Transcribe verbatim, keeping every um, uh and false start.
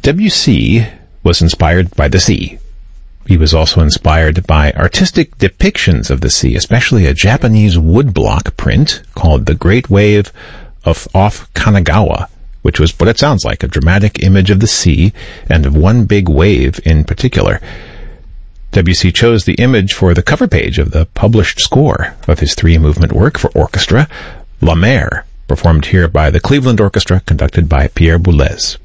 Debussy was inspired by the sea. He was also inspired by artistic depictions of the sea, especially a Japanese woodblock print called The Great Wave of off Kanagawa, which was what it sounds like, a dramatic image of the sea and of one big wave in particular. Debussy chose the image for the cover page of the published score of his three-movement work for orchestra, La Mer, performed here by the Cleveland Orchestra, conducted by Pierre Boulez.